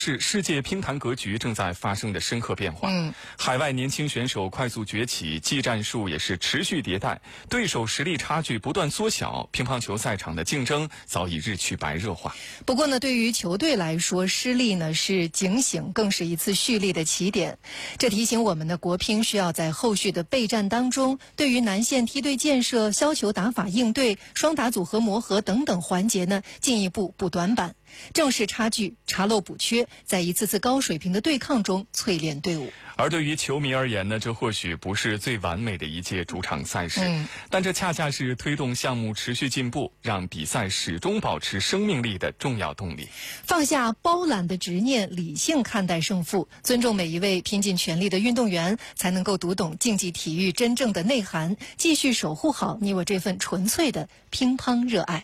是世界乒坛格局正在发生的深刻变化。海外年轻选手快速崛起，技战术也是持续迭代，对手实力差距不断缩小，乒乓球赛场的竞争早已日趋白热化。 不过呢，对于球队来说，失利呢是警醒，更是一次蓄力的起点。这提醒我们呢，国乒需要在后续的备战当中，对于南线梯队建设、削球打法应对、双打组合磨合等等环节呢，进一步补短板。正视差距，查漏补缺，在一次次高水平的对抗中淬炼队伍。 而对于球迷而言呢，这或许不是最完美的一届主场赛事，但这恰恰是推动项目持续进步，让比赛始终保持生命力的重要动力。 放下包揽的执念，理性看待胜负，尊重每一位拼尽全力的运动员，才能够读懂竞技体育真正的内涵，继续守护好你我这份纯粹的乒乓热爱。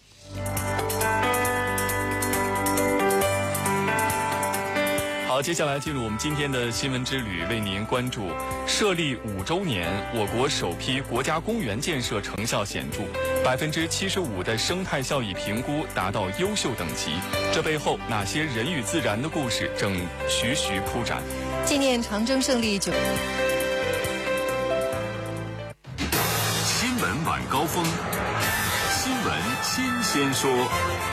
好，接下来进入我们今天的新闻之旅，为您关注设立5周年，我国首批国家公园建设成效显著，75%的生态效益评估达到优秀等级，这背后哪些人与自然的故事正徐徐铺展？ 纪念长征胜利9。 新闻晚高峰，新闻新鲜说。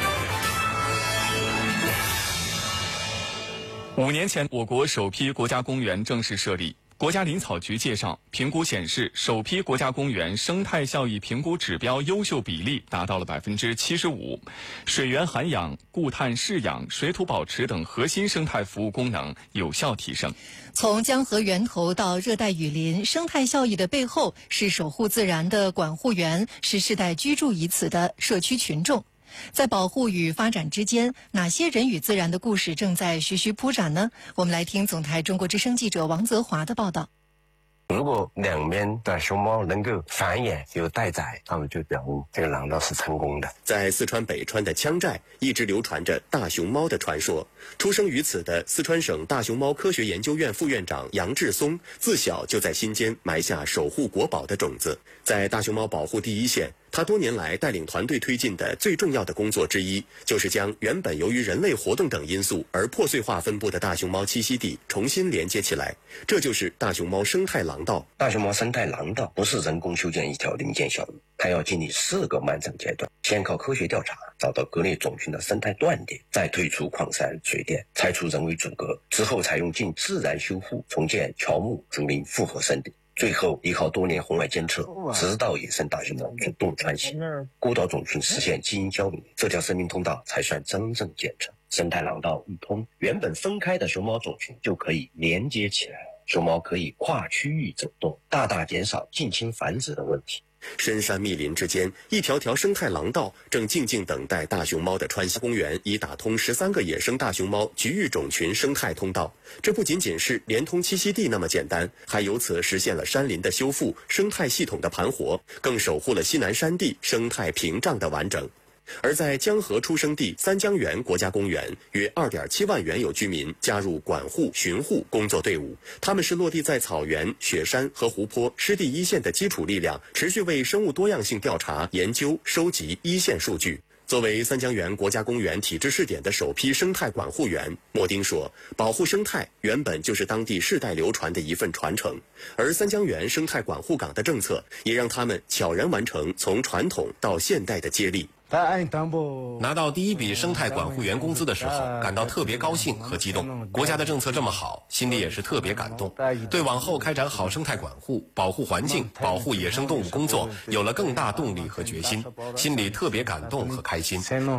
5年前，我国首批国家公园正式设立。国家林草局介绍，评估显示，首批国家公园生态效益评估指标优秀比例达到了75%，水源涵养、固碳释养、水土保持等核心生态服务功能有效提升。 从江河源头到热带雨林，生态效益的背后是守护自然的管护员，是世代居住于此的社区群众。在保护与发展之间，哪些人与自然的故事正在徐徐铺展呢？我们来听总台中国之声记者王泽华的报道。 如果两边的熊猫能够繁衍有待宰，那么就表明这个廊道是成功的。 在四川北川的羌寨，一直流传着大熊猫的传说。出生于此的四川省大熊猫科学研究院副院长杨志松，自小就在心间埋下守护国宝的种子。在大熊猫保护第一线，他多年来带领团队推进的最重要的工作之一，就是将原本由于人类活动等因素而破碎化分布的大熊猫栖息地重新连接起来。这就是大熊猫生态廊道。 大熊猫生态廊道不是人工修建一条零件小路，它要经历4个漫长阶段，先靠科学调查找到割裂种群的生态断点，再退出矿山水电，拆除人为阻隔，之后采用近自然修复重建乔木竹林复合生地，最后依靠多年红外监测，直到野生大熊猫主动穿行，孤岛种群实现基因消弭，这条生命通道才算真正建成。生态廊道一通，原本分开的熊猫种群就可以连接起来，熊猫可以跨区域走动，大大减少近亲繁殖的问题。 深山密林之间，一条条生态廊道正静静等待大熊猫的穿行。公园已打通13个野生大熊猫局域种群生态通道，这不仅仅是连通栖息地那么简单，还由此实现了山林的修复、生态系统的盘活，更守护了西南山地生态屏障的完整。而在江河出生地三江源国家公园，约2.7万原有居民加入管护巡护工作队伍，他们是落地在草原、雪山和湖泊湿地一线的基础力量，持续为生物多样性调查、研究、收集一线数据。作为三江源国家公园体制试点的首批生态管护员，莫丁说，保护生态原本就是当地世代流传的一份传承，而三江源生态管护岗的政策也让他们悄然完成从传统到现代的接力。 拿到第一笔生态管护员工资的时候，感到特别高兴和激动。国家的政策这么好，心里也是特别感动，对往后开展好生态管护、保护环境、保护野生动物工作有了更大动力和决心，心里特别感动和开心。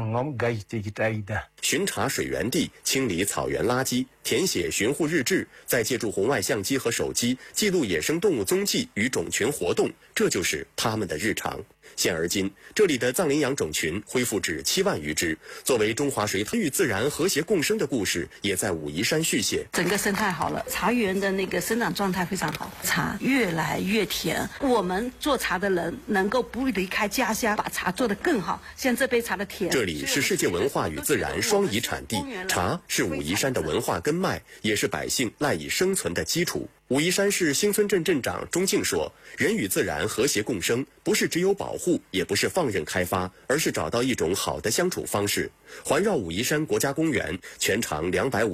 巡查水源地，清理草原垃圾，填写巡护日志，再借助红外相机和手机记录野生动物踪迹与种群活动，这就是他们的日常。现而今，这里的藏羚羊种群恢复至7万余只。作为中华水塔与自然和谐共生的故事，也在武夷山续写。 整个生态好了，茶园的那个生长状态非常好，茶越来越甜。我们做茶的人能够不离开家乡，把茶做得更好。像这杯茶的甜。 这里是世界文化与自然双遗产地，茶是武夷山的文化根脉，也是百姓赖以生存的基础。 武夷山市兴村镇镇长钟静说，人与自然和谐共生，不是只有保护，也不是放任开发，而是找到一种好的相处方式。环绕武夷山国家公园全长250